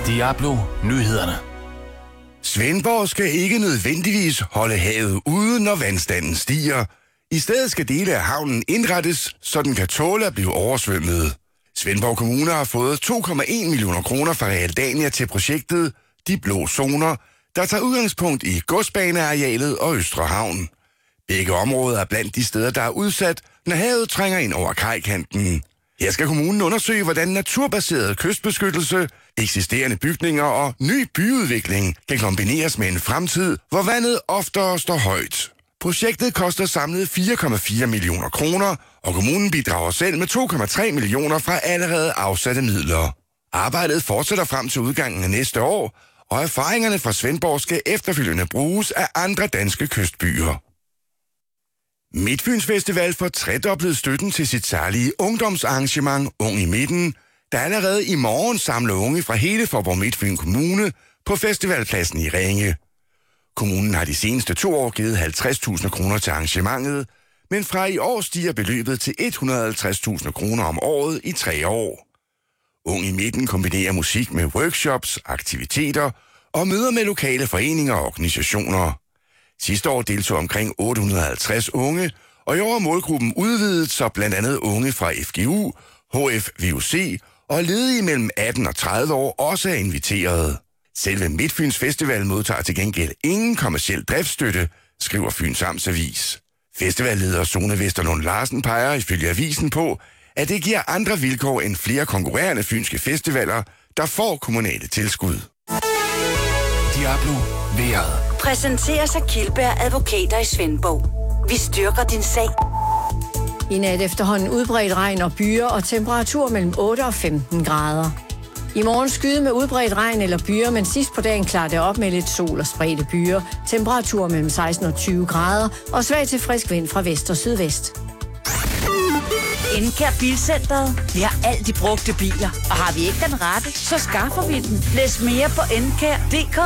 Diablo Nyhederne. Svendborg skal ikke nødvendigvis holde havet ude, når vandstanden stiger. I stedet skal dele af havnen indrettes, så den kan tåle at blive oversvømmet. Svendborg Kommune har fået 2,1 millioner kroner fra Realdania til projektet De Blå Zoner, der tager udgangspunkt i godsbanearealet og Østre Havn. Begge områder er blandt de steder, der er udsat, når havet trænger ind over kajkanten. Her skal kommunen undersøge, hvordan naturbaseret kystbeskyttelse, eksisterende bygninger og ny byudvikling kan kombineres med en fremtid, hvor vandet oftere står højt. Projektet koster samlet 4,4 millioner kroner, og kommunen bidrager selv med 2,3 millioner fra allerede afsatte midler. Arbejdet fortsætter frem til udgangen af næste år, og erfaringerne fra Svendborg skal efterfølgende bruges af andre danske kystbyer. Midtfyns Festival får tredoblet støtten til sit særlige ungdomsarrangement Ung i Midten, der allerede i morgen samler unge fra hele Faaborg Midtfyn Kommune på festivalpladsen i Ringe. Kommunen har de seneste 2 år givet 50.000 kroner til arrangementet, men fra i år stiger beløbet til 150.000 kroner om året i 3 år. Ung i Midten kombinerer musik med workshops, aktiviteter og møder med lokale foreninger og organisationer. Sidste år deltog omkring 850 unge, og i år er målgruppen udvidet, så blandt andet unge fra FGU, HFVUC og ledige mellem 18 og 30 år også er inviteret. Selve Midtfyns Festival modtager til gengæld ingen kommerciel driftsstøtte, skriver Fyns Amtsavis. Festivalleder Sune Vesterlund Larsen peger ifølge avisen på, at det giver andre vilkår end flere konkurrerende fynske festivaler, der får kommunale tilskud. Diablo vejret. Præsenteres af Kildberg Advokater i Svendborg. Vi styrker din sag. I nat efterhånden udbredt regn og byer og temperatur mellem 8 og 15 grader. I morgen skyde med udbredt regn eller byer, men sidst på dagen klarer det op med lidt sol og spredte byer. Temperatur mellem 16 og 20 grader og svag til frisk vind fra vest og sydvest. Enkær Bilcenteret. Vi har alt de brugte biler. Og har vi ikke den rette, så skaffer vi den. Læs mere på enkær.dk.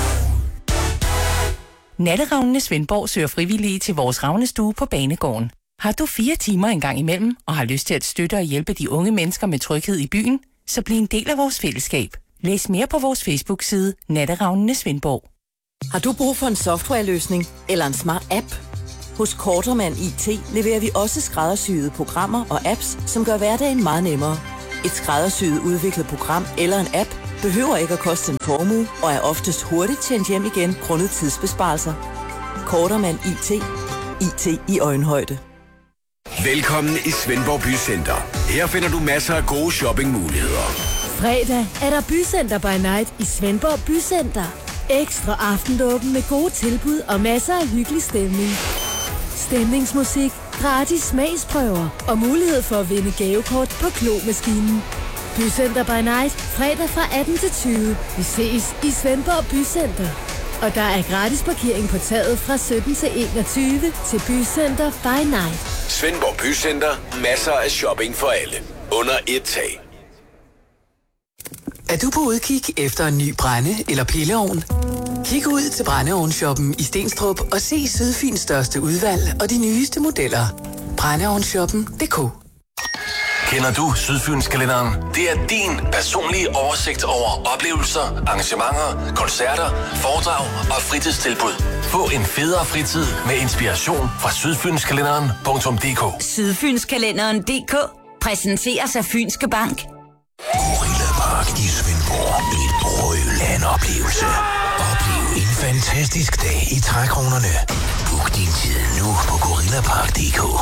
Natteravnene Svendborg søger frivillige til vores ravnestue på Banegården. Har du 4 timer en gang imellem, og har lyst til at støtte og hjælpe de unge mennesker med tryghed i byen, så bliv en del af vores fællesskab. Læs mere på vores Facebook-side Natteravnene Svendborg. Har du brug for en softwareløsning eller en smart app? Hos Kortermand IT leverer vi også skræddersyede programmer og apps, som gør hverdagen meget nemmere. Et skræddersyet udviklet program eller en app behøver ikke at koste en formue og er oftest hurtigt tjent hjem igen grundet tidsbesparelser. Kortermand IT. IT i øjenhøjde. Velkommen i Svendborg Bycenter. Her finder du masser af gode shoppingmuligheder. Fredag er der Bycenter by Night i Svendborg Bycenter. Ekstra aftenåben med gode tilbud og masser af hyggelig stemning. Stemningsmusik, gratis smagsprøver og mulighed for at vinde gavekort på Klomaskinen. Bycenter by Night, fredag fra 18 til 20. Vi ses i Svendborg Bycenter. Og der er gratis parkering på taget fra 17 til 21 til Bycenter by Night. Svendborg Bycenter. Masser af shopping for alle. Under et tag. Er du på udkig efter en ny brænde- eller pilleovn? Kig ud til brændeovnsshoppen i Stenstrup og se Sydfyns største udvalg og de nyeste modeller. Brændeovnsshoppen.dk. Kender du Sydfynskalenderen? Det er din personlige oversigt over oplevelser, arrangementer, koncerter, foredrag og fritidstilbud. Få en federe fritid med inspiration fra sydfynskalenderen.dk. Sydfynskalenderen.dk præsenteres af Fynske Bank. Gorilla Park i Svendborg. En Rødland-oplevelse. Oplev en fantastisk dag i trækronerne. Book din tid nu på gorillapark.dk.